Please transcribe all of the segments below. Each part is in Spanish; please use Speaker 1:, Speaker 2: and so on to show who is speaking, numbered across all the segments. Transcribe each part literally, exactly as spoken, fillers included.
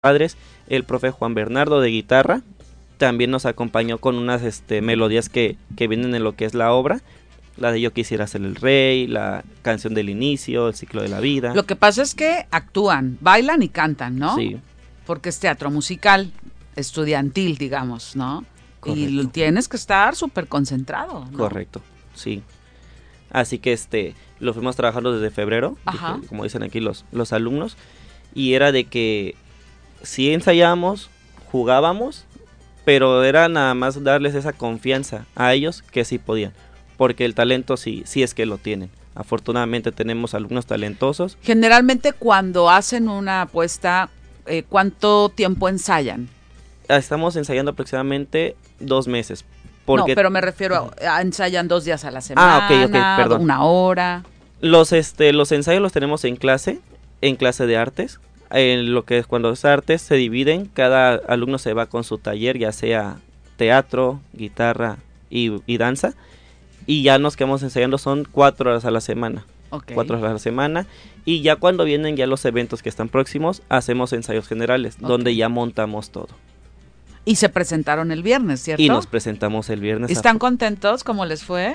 Speaker 1: padres, el profe Juan Bernardo de guitarra, también nos acompañó con unas este, melodías que, que vienen en lo que es la obra, la de Yo quisiera ser el rey, la canción del inicio, el ciclo de la vida.
Speaker 2: Lo que pasa es que actúan, bailan y cantan, ¿no?
Speaker 1: Sí.
Speaker 2: Porque es teatro musical, estudiantil, digamos, ¿no?
Speaker 1: Correcto.
Speaker 2: Y tienes que estar súper concentrado, ¿no?
Speaker 1: Correcto, sí. Así que este lo fuimos trabajando desde febrero,
Speaker 2: Ajá.
Speaker 1: dije, como dicen aquí los, los alumnos, y era de que sí ensayábamos, jugábamos, pero era nada más darles esa confianza a ellos que sí podían, porque el talento sí, sí es que lo tienen. Afortunadamente tenemos alumnos talentosos.
Speaker 2: Generalmente cuando hacen una apuesta, eh, ¿cuánto tiempo ensayan?
Speaker 1: Estamos ensayando aproximadamente dos meses. Porque
Speaker 2: No, pero me refiero a, a ensayan dos días a la semana,
Speaker 1: Ah, ok, ok, perdón.
Speaker 2: una hora.
Speaker 1: Los, este, los ensayos los tenemos en clase, en clase de artes. En lo que es cuando es artes se dividen, cada alumno se va con su taller, ya sea teatro, guitarra y, y danza, y ya nos quedamos ensayando, son cuatro horas a la semana,
Speaker 2: Okay.
Speaker 1: cuatro horas a la semana, y ya cuando vienen ya los eventos que están próximos, hacemos ensayos generales,
Speaker 2: Okay.
Speaker 1: donde ya montamos todo.
Speaker 2: Y se presentaron el viernes, ¿cierto?
Speaker 1: Y nos presentamos el viernes.
Speaker 2: ¿Están contentos? ¿Cómo les fue?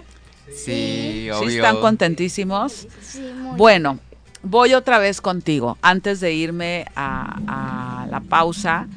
Speaker 3: Sí, obvio.
Speaker 2: ¿Sí están contentísimos?
Speaker 4: Sí, muy
Speaker 2: Bueno, voy otra vez contigo. Antes de irme a, a la pausa,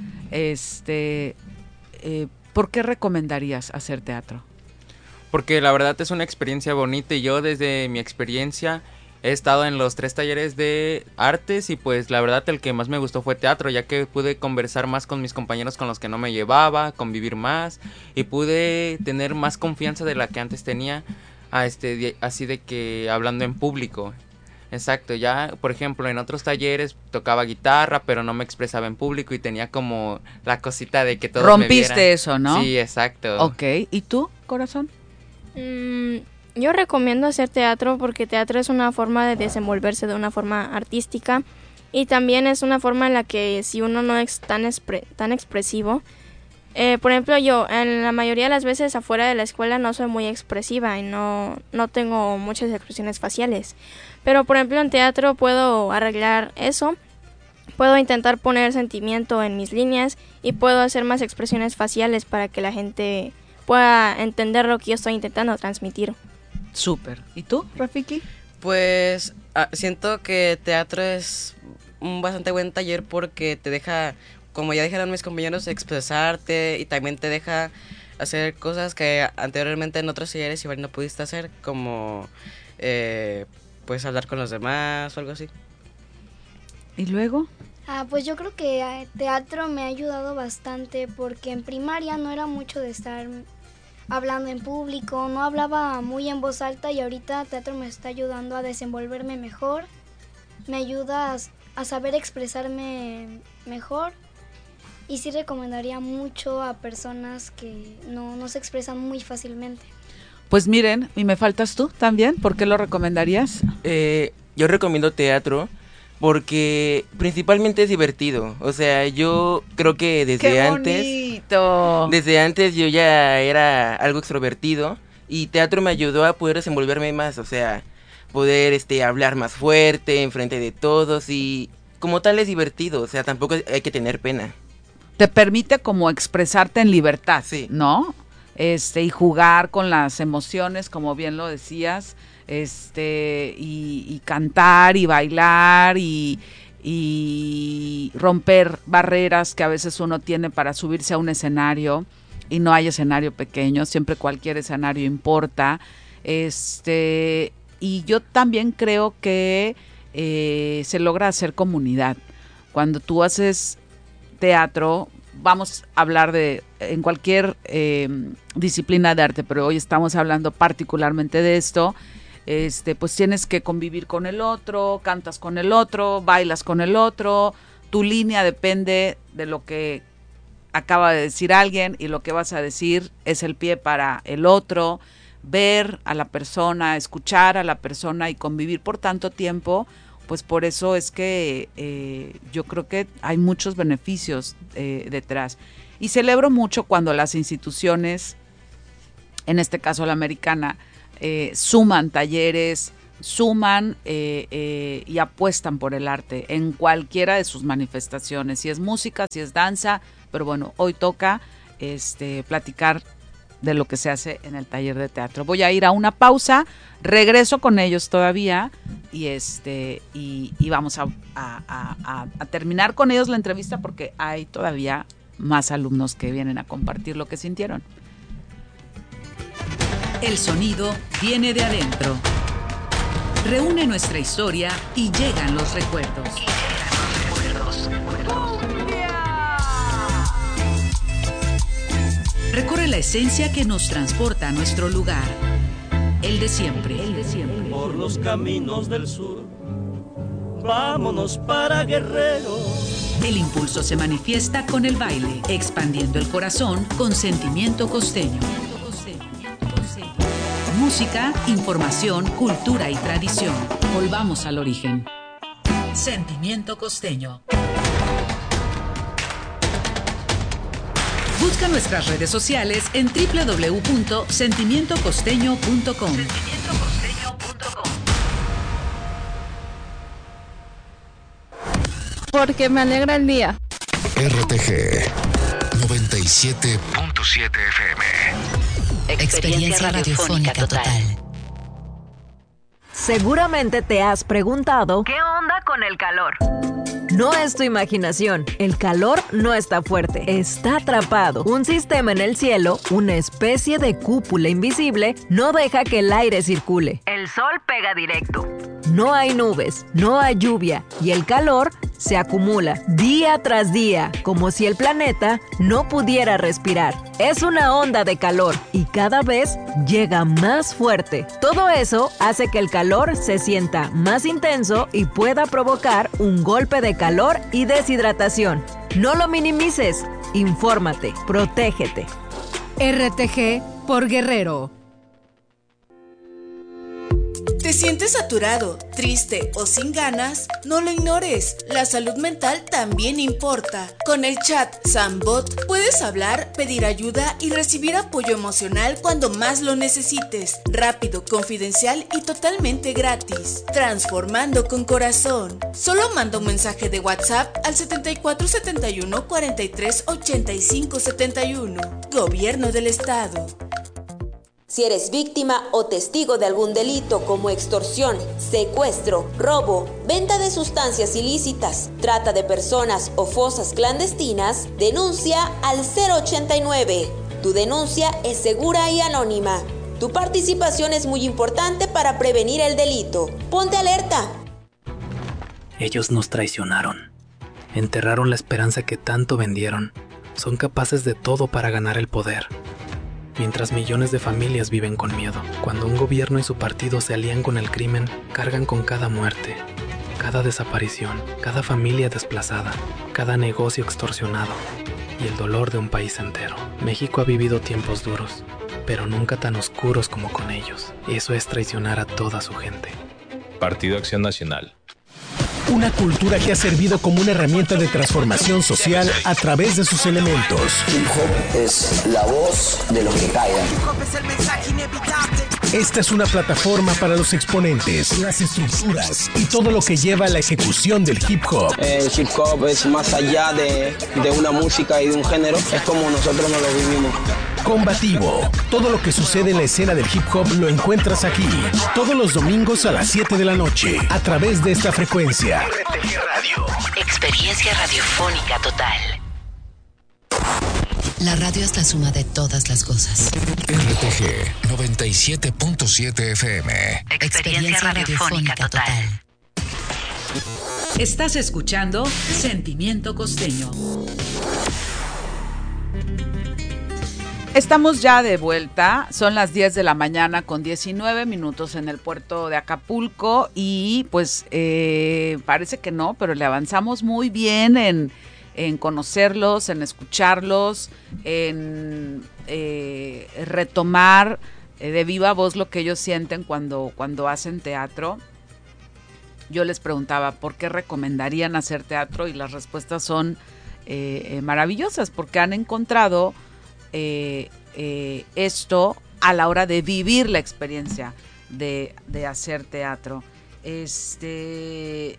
Speaker 2: este, eh, ¿por qué recomendarías hacer teatro?
Speaker 3: Porque la verdad es una experiencia bonita y yo desde mi experiencia he estado en los tres talleres de artes y pues la verdad el que más me gustó fue teatro, ya que pude conversar más con mis compañeros con los que no me llevaba, convivir más y pude tener más confianza de la que antes tenía, a este, de- así de que hablando en público. Exacto, ya por ejemplo en otros talleres tocaba guitarra pero no me expresaba en público y tenía como la cosita de que todos me
Speaker 2: Rompiste
Speaker 3: vieran.
Speaker 2: eso, ¿no?
Speaker 3: Sí, exacto.
Speaker 2: Ok, ¿y tú, corazón?
Speaker 4: Mm, yo recomiendo hacer teatro porque teatro es una forma de desenvolverse de una forma artística y también es una forma en la que si uno no es tan, expre- tan expresivo, eh, por ejemplo yo en la mayoría de las veces afuera de la escuela no soy muy expresiva y no, no tengo muchas expresiones faciales, pero por ejemplo en teatro puedo arreglar eso, puedo intentar poner sentimiento en mis líneas y puedo hacer más expresiones faciales para que la gente pueda entender lo que yo estoy intentando transmitir.
Speaker 2: Súper. ¿Y tú, Rafiki?
Speaker 5: Pues ah, siento que teatro es un bastante buen taller porque te deja, como ya dijeron mis compañeros, expresarte y también te deja hacer cosas que anteriormente en otros talleres igual no pudiste hacer, como eh, pues hablar con los demás o algo así.
Speaker 2: ¿Y luego?
Speaker 6: Ah, pues yo creo que eh, teatro me ha ayudado bastante porque en primaria no era mucho de estar hablando en público, no hablaba muy en voz alta y ahorita teatro me está ayudando a desenvolverme mejor, me ayuda a, a saber expresarme mejor y sí recomendaría mucho a personas que no, no se expresan muy fácilmente.
Speaker 2: Pues miren, y me faltas tú también, ¿por qué lo recomendarías?
Speaker 7: Eh, yo recomiendo teatro porque principalmente es divertido. O sea, yo creo que desde
Speaker 2: ¡Qué
Speaker 7: antes,
Speaker 2: bonito!
Speaker 7: desde antes yo ya era algo extrovertido y teatro me ayudó a poder desenvolverme más, o sea, poder este hablar más fuerte enfrente de todos y como tal es divertido, o sea, tampoco hay que tener pena.
Speaker 2: Te permite como expresarte en libertad,
Speaker 7: Sí.
Speaker 2: ¿no? Este, y jugar con las emociones, como bien lo decías, este, y, y cantar y bailar y, y romper barreras que a veces uno tiene para subirse a un escenario y no hay escenario pequeño, siempre cualquier escenario importa. Este, y yo también creo que eh, se logra hacer comunidad. Cuando tú haces teatro, vamos a hablar de en cualquier eh, disciplina de arte, pero hoy estamos hablando particularmente de esto. Este, pues tienes que convivir con el otro, cantas con el otro, bailas con el otro, tu línea depende de lo que acaba de decir alguien y lo que vas a decir es el pie para el otro, ver a la persona, escuchar a la persona y convivir por tanto tiempo, pues por eso es que eh, yo creo que hay muchos beneficios eh, detrás. Y celebro mucho cuando las instituciones, en este caso la americana, eh, suman talleres suman eh, eh, y apuestan por el arte en cualquiera de sus manifestaciones, si es música, si es danza, pero bueno, hoy toca este, platicar de lo que se hace en el taller de teatro. Voy a ir a una pausa, regreso con ellos todavía y este y, y vamos a, a, a, a terminar con ellos la entrevista porque hay todavía más alumnos que vienen a compartir lo que sintieron.
Speaker 8: El sonido viene de adentro. Reúne nuestra historia y llegan los recuerdos. Y llegan los recuerdos. Recorre la esencia que nos transporta a nuestro lugar. El de siempre. El de siempre.
Speaker 9: Por los caminos del sur, vámonos para Guerrero.
Speaker 8: El impulso se manifiesta con el baile, expandiendo el corazón con sentimiento costeño. Música, información, cultura y tradición. Volvamos al origen. Sentimiento costeño. Busca nuestras redes sociales en doble u doble u doble u punto sentimiento costeño punto com. sentimiento costeño punto com.
Speaker 4: Porque me alegra el día.
Speaker 10: R T G noventa y siete punto siete F M.
Speaker 11: Experiencia radiofónica total.
Speaker 12: Seguramente te has preguntado
Speaker 11: ¿qué onda con el calor?
Speaker 12: No es tu imaginación, el calor no está fuerte, está atrapado. Un sistema en el cielo, una especie de cúpula invisible, no deja que el aire circule.
Speaker 11: El sol pega directo.
Speaker 12: No hay nubes, no hay lluvia y el calor se acumula día tras día, como si el planeta no pudiera respirar. Es una onda de calor y cada vez llega más fuerte. Todo eso hace que el calor se sienta más intenso y pueda provocar un golpe de calor y deshidratación. No lo minimices, infórmate, protégete.
Speaker 13: R T G por Guerrero.
Speaker 14: ¿Te sientes saturado, triste o sin ganas? No lo ignores, la salud mental también importa. Con el chat Sambot puedes hablar, pedir ayuda y recibir apoyo emocional cuando más lo necesites. Rápido, confidencial y totalmente gratis. Transformando con corazón. Solo manda un mensaje de WhatsApp al setenta y cuatro setenta y uno cuarenta y tres ochenta y cinco setenta y uno. Gobierno del Estado.
Speaker 15: Si eres víctima o testigo de algún delito como extorsión, secuestro, robo, venta de sustancias ilícitas, trata de personas o fosas clandestinas, denuncia al cero ochenta y nueve. Tu denuncia es segura y anónima. Tu participación es muy importante para prevenir el delito. Ponte alerta.
Speaker 16: Ellos nos traicionaron. Enterraron la esperanza que tanto vendieron. Son capaces de todo para ganar el poder. Mientras millones de familias viven con miedo. Cuando un gobierno y su partido se alían con el crimen, cargan con cada muerte, cada desaparición, cada familia desplazada, cada negocio extorsionado y el dolor de un país entero. México ha vivido tiempos duros, pero nunca tan oscuros como con ellos. Eso es traicionar a toda su gente.
Speaker 17: Partido Acción Nacional.
Speaker 18: Una cultura que ha servido como una herramienta de transformación social a través de sus elementos.
Speaker 19: Hip hop es la voz de los que callan.
Speaker 18: Esta es una plataforma para los exponentes, las estructuras y todo lo que lleva a la ejecución del hip hop.
Speaker 19: El hip hop es más allá de, de una música y de un género, es como nosotros nos lo vivimos.
Speaker 18: Combativo. Todo lo que sucede en la escena del hip hop lo encuentras aquí. Todos los domingos a las siete de la noche, a través de esta frecuencia. R T G Radio.
Speaker 11: Experiencia radiofónica total. La radio es la suma de todas las cosas.
Speaker 10: R T G noventa y siete punto siete F M.
Speaker 11: Experiencia radiofónica total.
Speaker 8: Estás escuchando Sentimiento Costeño.
Speaker 2: Estamos ya de vuelta, son las diez de la mañana con diecinueve minutos en el puerto de Acapulco y pues eh, parece que no, pero le avanzamos muy bien en, en conocerlos, en escucharlos, en eh, retomar eh, de viva voz lo que ellos sienten cuando, cuando hacen teatro. Yo les preguntaba por qué recomendarían hacer teatro y las respuestas son eh, eh, maravillosas porque han encontrado Eh, eh, esto a la hora de vivir la experiencia. de, de hacer teatro. Este,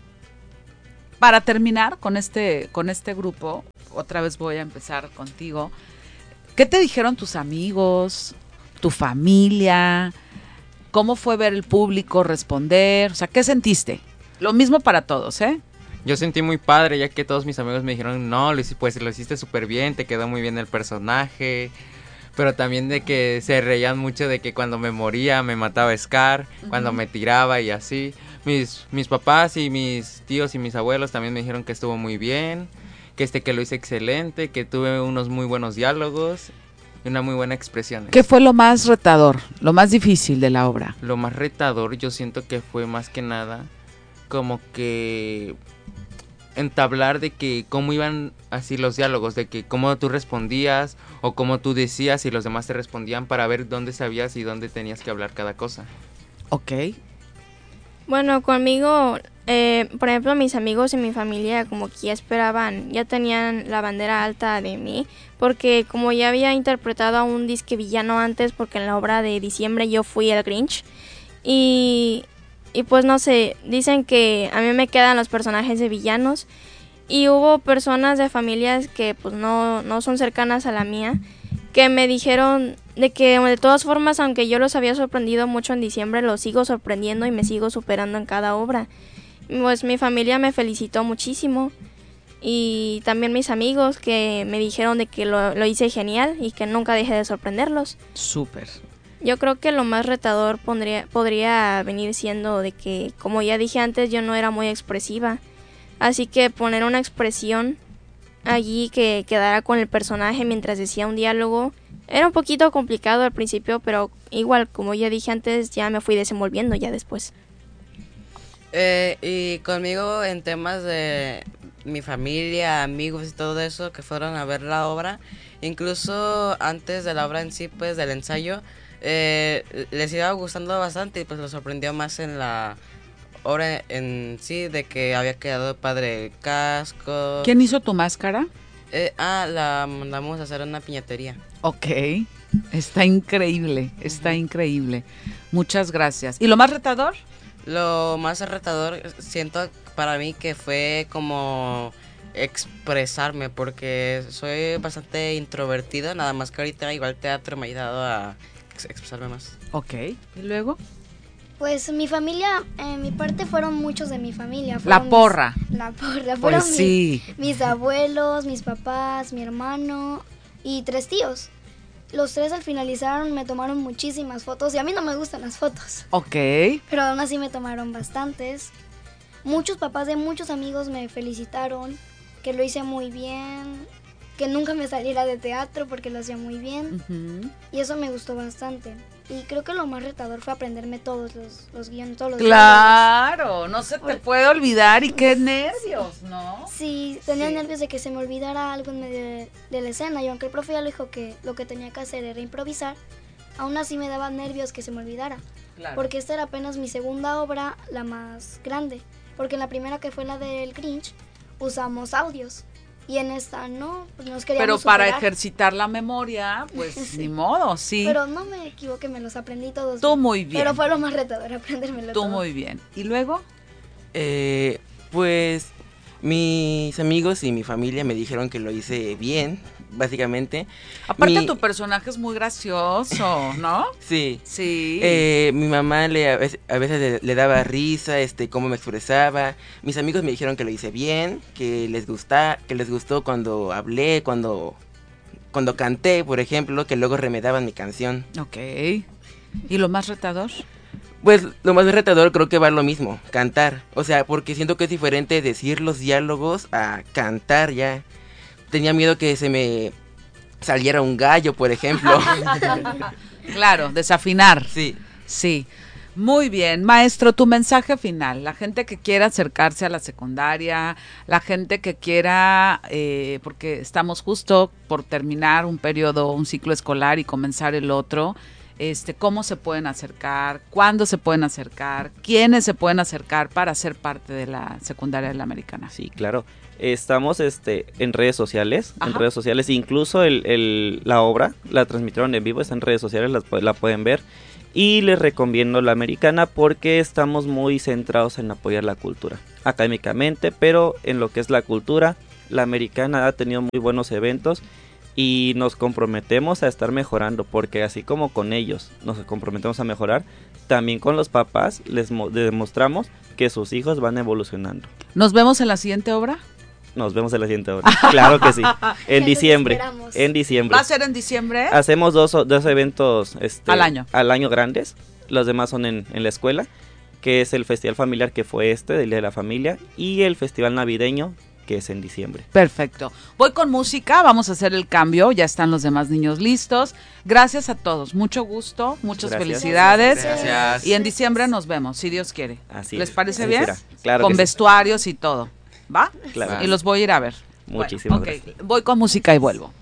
Speaker 2: para terminar con este, con este grupo, otra vez voy a empezar contigo. ¿Qué te dijeron tus amigos, tu familia? ¿Cómo fue ver el público responder? O sea, ¿qué sentiste? Lo mismo para todos, ¿eh?
Speaker 3: Yo sentí muy padre, ya que todos mis amigos me dijeron, no, Luis, pues lo hiciste súper bien, te quedó muy bien el personaje. Pero también de que se reían mucho de que cuando me moría me mataba Scar, uh-huh. cuando me tiraba y así. Mis, mis papás y mis tíos y mis abuelos también me dijeron que estuvo muy bien, que este que lo hice excelente, que tuve unos muy buenos diálogos y una muy buena expresión.
Speaker 2: ¿Qué fue lo más retador, lo más difícil de la obra?
Speaker 3: Lo más retador yo siento que fue más que nada como que entablar de que cómo iban así los diálogos, de que cómo tú respondías o cómo tú decías y los demás te respondían para ver dónde sabías y dónde tenías que hablar cada cosa.
Speaker 2: Ok.
Speaker 4: Bueno, conmigo, eh, por ejemplo, mis amigos y mi familia como que ya esperaban, ya tenían la bandera alta de mí, porque como ya había interpretado a un disque villano antes, porque en la obra de diciembre yo fui el Grinch, y, y pues no sé, dicen que a mí me quedan los personajes de villanos, y hubo personas de familias que pues no, no son cercanas a la mía, que me dijeron de que de todas formas, aunque yo los había sorprendido mucho en diciembre, los sigo sorprendiendo y me sigo superando en cada obra. Pues mi familia me felicitó muchísimo y también mis amigos que me dijeron de que lo, lo hice genial y que nunca dejé de sorprenderlos.
Speaker 2: Súper.
Speaker 4: Yo creo que lo más retador pondría, podría venir siendo de que, como ya dije antes, yo no era muy expresiva. Así que poner una expresión allí que quedara con el personaje mientras decía un diálogo era un poquito complicado al principio, pero igual, como ya dije antes, ya me fui desenvolviendo ya después.
Speaker 5: Eh, y conmigo en temas de mi familia, amigos y todo eso que fueron a ver la obra, incluso antes de la obra en sí, pues del ensayo, eh, les iba gustando bastante y pues los sorprendió más en la obra en sí, de que había quedado padre el casco.
Speaker 2: ¿Quién hizo tu máscara?
Speaker 5: Eh, ah, la mandamos a hacer una piñatería.
Speaker 2: Ok, está increíble, está uh-huh. increíble. Muchas gracias. ¿Y lo más retador?
Speaker 5: Lo más retador siento para mí que fue como expresarme, porque soy bastante introvertido, nada más que ahorita igual teatro me ha ayudado a ex- expresarme más.
Speaker 2: Ok, ¿y luego?
Speaker 6: Pues mi familia, en eh, mi parte fueron muchos de mi familia.
Speaker 2: La porra.
Speaker 6: Mis, la porra. Fueron
Speaker 2: pues sí.
Speaker 6: mis, mis abuelos, mis papás, mi hermano y tres tíos. Los tres al finalizar me tomaron muchísimas fotos y a mí no me gustan las fotos.
Speaker 2: Ok.
Speaker 6: Pero aún así me tomaron bastantes. Muchos papás de muchos amigos me felicitaron, que lo hice muy bien, que nunca me saliera de teatro porque lo hacía muy bien. Uh-huh. Y eso me gustó bastante. Y creo que lo más retador fue aprenderme todos los, los guiones, todos los
Speaker 2: Claro,
Speaker 6: diálogos.
Speaker 2: No se te puede olvidar y qué nervios, ¿no?
Speaker 6: Sí, tenía
Speaker 2: sí.
Speaker 6: nervios de que se me olvidara algo en medio de, de la escena y aunque el profe ya le dijo que lo que tenía que hacer era improvisar, aún así me daba nervios que se me olvidara. Claro. Porque esta era apenas mi segunda obra, la más grande. Porque en la primera, que fue la del Grinch, usamos audios. Y en esta no, pues nos queríamos
Speaker 2: Pero para
Speaker 6: superar.
Speaker 2: ejercitar la memoria, pues sí. Ni modo, sí.
Speaker 6: Pero no me equivoqué, me los aprendí todos.
Speaker 2: Tú muy bien.
Speaker 6: Pero fue lo más retador, aprendérmelo
Speaker 2: Tú
Speaker 6: todo.
Speaker 2: muy bien. ¿Y luego?
Speaker 7: Eh, pues mis amigos y mi familia me dijeron que lo hice bien, básicamente.
Speaker 2: Aparte
Speaker 7: mi...
Speaker 2: tu personaje es muy gracioso, ¿no?
Speaker 7: Sí.
Speaker 2: Sí.
Speaker 7: Eh, mi mamá le, a veces, a veces le, le daba risa, este, cómo me expresaba. Mis amigos me dijeron que lo hice bien, que les gusta, que les gustó cuando hablé, cuando, cuando canté, por ejemplo, que luego remedaban mi canción.
Speaker 2: Ok. ¿Y lo más retador?
Speaker 7: Pues lo más retador creo que va lo mismo, cantar. O sea, porque siento que es diferente decir los diálogos a cantar ya. Tenía miedo que se me saliera un gallo, por ejemplo.
Speaker 2: Claro, desafinar.
Speaker 7: Sí.
Speaker 2: Sí. Muy bien, maestro, tu mensaje final. La gente que quiera acercarse a la secundaria, la gente que quiera, eh, porque estamos justo por terminar un periodo, un ciclo escolar y comenzar el otro. Este, ¿cómo se pueden acercar? ¿Cuándo se pueden acercar? ¿Quiénes se pueden acercar para ser parte de la secundaria de la Americana?
Speaker 1: Sí, claro. Estamos este, en redes sociales,
Speaker 2: Ajá.
Speaker 1: en redes sociales, incluso el, el, la obra la transmitieron en vivo, está en redes sociales, la, la pueden ver. Y les recomiendo la americana porque estamos muy centrados en apoyar la cultura académicamente, pero en lo que es la cultura, la americana ha tenido muy buenos eventos y nos comprometemos a estar mejorando, porque así como con ellos nos comprometemos a mejorar, también con los papás les demostramos que sus hijos van evolucionando.
Speaker 2: ¿Nos vemos en la siguiente obra?
Speaker 1: Nos vemos en la siguiente hora. Claro que sí. En diciembre. En diciembre.
Speaker 2: ¿Va a ser en diciembre?
Speaker 1: Hacemos dos, dos eventos este,
Speaker 2: al año.
Speaker 1: Al año grandes. Los demás son en, en la escuela, que es el festival familiar que fue este, del Día de la Familia, y el festival navideño, que es en diciembre.
Speaker 2: Perfecto. Voy con música, vamos a hacer el cambio, ya están los demás niños listos. Gracias a todos, mucho gusto, muchas Gracias. felicidades.
Speaker 3: Gracias.
Speaker 2: Y en diciembre nos vemos, si Dios quiere.
Speaker 1: Así
Speaker 2: ¿Les
Speaker 1: es.
Speaker 2: parece
Speaker 1: Así
Speaker 2: bien?
Speaker 1: será. Claro
Speaker 2: con
Speaker 1: que
Speaker 2: vestuarios sí. y todo. ¿Va?
Speaker 1: Claro.
Speaker 2: Y los voy a ir a ver.
Speaker 1: Muchísimas
Speaker 2: bueno, okay.
Speaker 1: gracias.
Speaker 2: Voy con música y vuelvo.